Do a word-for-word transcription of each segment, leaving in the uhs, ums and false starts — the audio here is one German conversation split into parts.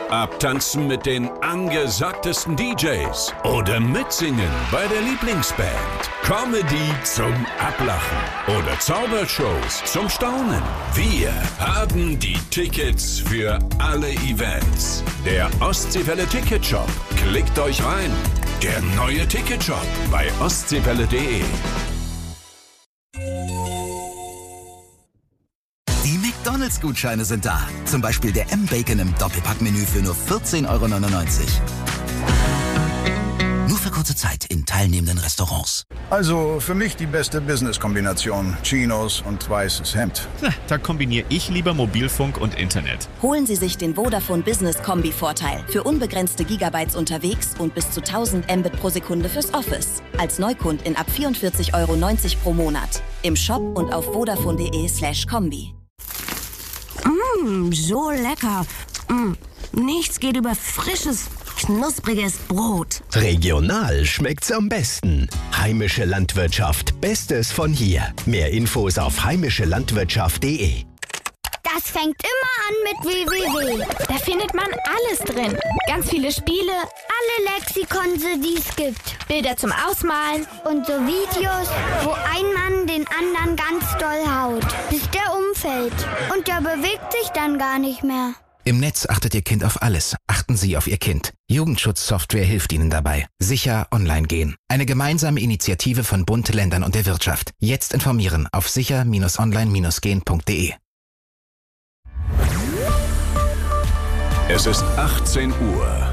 Abtanzen mit den angesagtesten D Js oder mitsingen bei der Lieblingsband. Comedy zum Ablachen oder Zaubershows zum Staunen. Wir haben die Tickets für alle Events. Der Ostseewelle Ticketshop. Klickt euch rein. Der neue Ticketshop bei ostseewelle punkt de. Die McDonalds-Gutscheine sind da. Zum Beispiel der M-Bacon im Doppelpack-Menü für nur vierzehn Euro neunundneunzig. Nur für kurze Zeit in teilnehmenden Restaurants. Also für mich die beste Business-Kombination. Chinos und weißes Hemd. Na, da kombiniere ich lieber Mobilfunk und Internet. Holen Sie sich den Vodafone Business Kombi-Vorteil. Für unbegrenzte Gigabytes unterwegs und bis zu tausend Mbit pro Sekunde fürs Office. Als Neukundin ab vierundvierzig Euro neunzig pro Monat. Im Shop und auf vodafone punkt de slash kombi. Mmm, so lecker. Mm, nichts geht über frisches, knuspriges Brot. Regional schmeckt's am besten. Heimische Landwirtschaft, Bestes von hier. Mehr Infos auf heimische landwirtschaft punkt de. Das fängt immer an mit www. Da findet man alles drin. Ganz viele Spiele, alle Lexikonse, die es gibt. Bilder zum Ausmalen und so Videos, wo ein Mann den anderen ganz doll haut, bis der umfällt. Und der bewegt sich dann gar nicht mehr. Im Netz achtet Ihr Kind auf alles. Achten Sie auf Ihr Kind. Jugendschutzsoftware hilft Ihnen dabei. Sicher online gehen. Eine gemeinsame Initiative von Bund, Ländern und der Wirtschaft. Jetzt informieren auf sicher online gehen punkt de. Es ist achtzehn Uhr.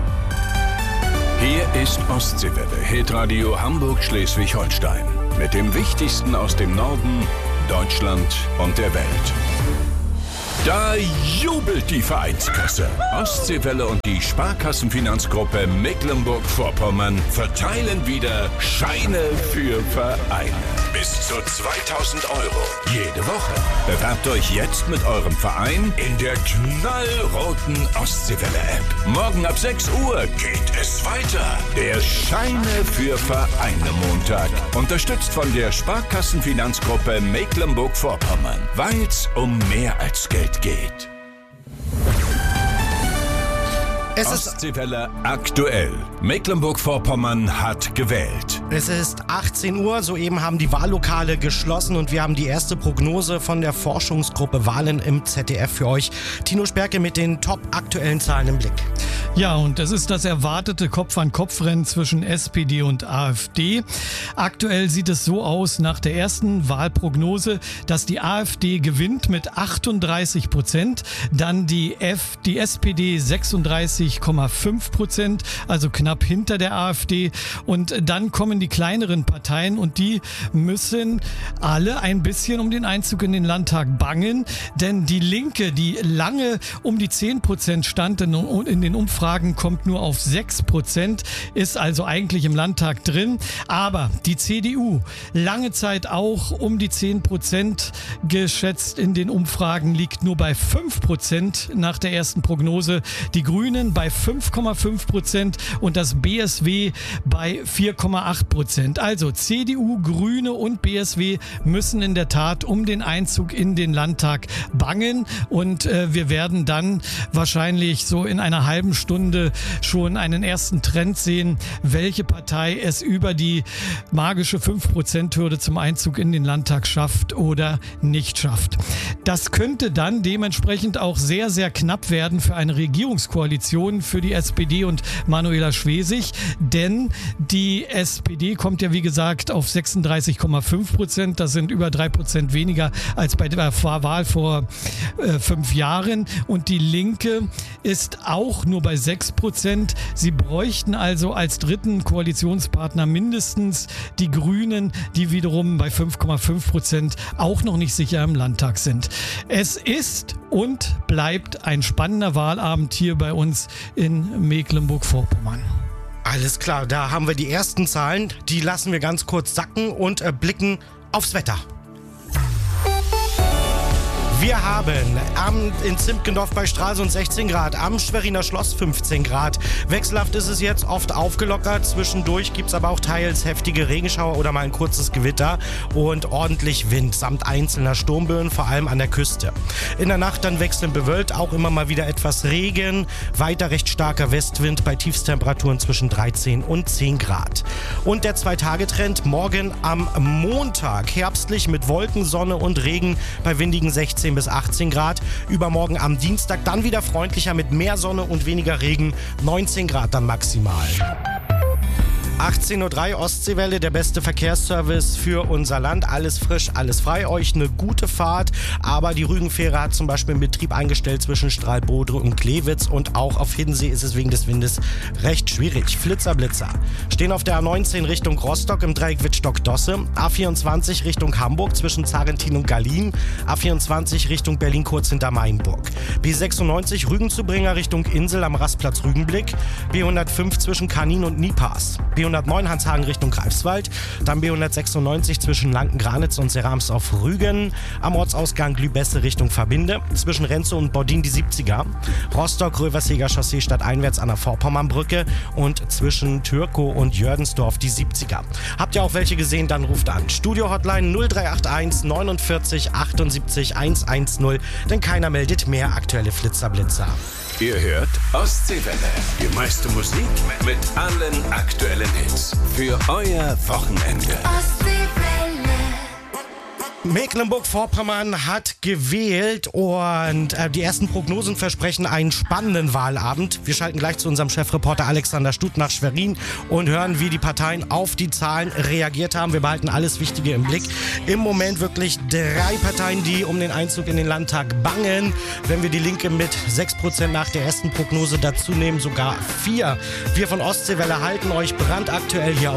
Hier ist Ostseewelle, Hitradio Hamburg-Schleswig-Holstein. Mit dem Wichtigsten aus dem Norden, Deutschland und der Welt. Da jubelt die Vereinskasse. Ostseewelle und die Sparkassenfinanzgruppe Mecklenburg-Vorpommern verteilen wieder Scheine für Vereine. Bis zu zweitausend Euro jede Woche. Bewerbt euch jetzt mit eurem Verein in der knallroten Ostseewelle-App. Morgen ab sechs Uhr geht es weiter. Der Scheine für Vereine Montag. Unterstützt von der Sparkassenfinanzgruppe Mecklenburg-Vorpommern. Weil's um mehr als Geld geht. Es Ostseewelle aktuell. Mecklenburg-Vorpommern hat gewählt. Es ist achtzehn Uhr, soeben haben die Wahllokale geschlossen und wir haben die erste Prognose von der Forschungsgruppe Wahlen im Z D F für euch. Tino Sperke mit den top aktuellen Zahlen im Blick. Ja, und das ist das erwartete Kopf-an-Kopf-Rennen zwischen S P D und AfD. Aktuell sieht es so aus nach der ersten Wahlprognose, dass die AfD gewinnt mit achtunddreißig Prozent, dann die, F, die S P D sechsunddreißig Komma fünf Prozent, also knapp hinter der AfD. Und dann kommen die kleineren Parteien und die müssen alle ein bisschen um den Einzug in den Landtag bangen, denn die Linke, die lange um die zehn Prozent stand in, in den Umfragen, kommt nur auf sechs Prozent, ist also eigentlich im Landtag drin. Aber die C D U, lange Zeit auch um die zehn Prozent geschätzt in den Umfragen, liegt nur bei fünf Prozent nach der ersten Prognose. Die Grünen bei fünf Komma fünf Prozent und das B S W bei vier Komma acht Prozent. Also C D U, Grüne und B S W müssen in der Tat um den Einzug in den Landtag bangen und äh, wir werden dann wahrscheinlich so in einer halben Stunde schon einen ersten Trend sehen, welche Partei es über die magische fünf Prozent Hürde zum Einzug in den Landtag schafft oder nicht schafft. Das könnte dann dementsprechend auch sehr, sehr knapp werden für eine Regierungskoalition für die S P D und Manuela Schwesig, denn die S P D kommt ja wie gesagt auf sechsunddreißig Komma fünf Prozent, das sind über drei Prozent weniger als bei der Wahl vor äh, fünf Jahren und die Linke ist auch nur bei sechs Prozent. Sie bräuchten also als dritten Koalitionspartner mindestens die Grünen, die wiederum bei fünf Komma fünf Prozent auch noch nicht sicher im Landtag sind. Es ist und bleibt ein spannender Wahlabend hier bei uns in Mecklenburg-Vorpommern. Alles klar, da haben wir die ersten Zahlen. Die lassen wir ganz kurz sacken und äh, blicken aufs Wetter. Wir haben am, in Zimpkendorf bei Stralsund sechzehn Grad, am Schweriner Schloss fünfzehn Grad. Wechselhaft ist es jetzt, oft aufgelockert. Zwischendurch gibt es aber auch teils heftige Regenschauer oder mal ein kurzes Gewitter und ordentlich Wind samt einzelner Sturmböen, vor allem an der Küste. In der Nacht dann wechselnd bewölkt, auch immer mal wieder etwas Regen. Weiter recht starker Westwind bei Tiefstemperaturen zwischen dreizehn und zehn Grad. Und der Zwei-Tage-Trend morgen am Montag. Herbstlich mit Wolken, Sonne und Regen bei windigen sechzehn bis achtzehn Grad. Übermorgen am Dienstag dann wieder freundlicher mit mehr Sonne und weniger Regen. neunzehn Grad dann maximal. achtzehn Uhr drei Ostseewelle, der beste Verkehrsservice für unser Land. Alles frisch, alles frei. Euch eine gute Fahrt. Aber die Rügenfähre hat zum Beispiel einen Betrieb eingestellt zwischen Strahlbodre und Klewitz. Und auch auf Hiddensee ist es wegen des Windes recht schwierig. Flitzer, Blitzer. Stehen auf der A neunzehn Richtung Rostock im Dreieck Wittstock-Dosse. A vierundzwanzig Richtung Hamburg zwischen Zarentin und Gallien. A vierundzwanzig Richtung Berlin kurz hinter Mainburg. B sechsundneunzig Rügenzubringer Richtung Insel am Rastplatz Rügenblick. B hundertfünf zwischen Kanin und Niepass. B hundertneun Hanshagen Richtung Greifswald, dann B hundertsechsundneunzig zwischen Lanken-Granitz und Serams auf Rügen, am Ortsausgang Lübesse Richtung Verbinde, zwischen Renze und Bordin die siebziger, Rostock-Röversheger Chaussee stadteinwärts an der Vorpommernbrücke und zwischen Türkow und Jördensdorf die siebziger. Habt ihr auch welche gesehen, dann ruft an. Studio-Hotline null drei acht eins neunundvierzig achtundsiebzig hundertzehn, denn keiner meldet mehr aktuelle Flitzerblitzer. Ihr hört Ostseewelle. Die meiste Musik mit allen aktuellen Hits. Für euer Wochenende. Mecklenburg-Vorpommern hat gewählt und äh, die ersten Prognosen versprechen einen spannenden Wahlabend. Wir schalten gleich zu unserem Chefreporter Alexander Stut nach Schwerin und hören, wie die Parteien auf die Zahlen reagiert haben. Wir behalten alles Wichtige im Blick. Im Moment wirklich drei Parteien, die um den Einzug in den Landtag bangen. Wenn wir die Linke mit sechs Prozent nach der ersten Prognose dazu nehmen, sogar vier. Wir von Ostseewelle halten euch brandaktuell hier auf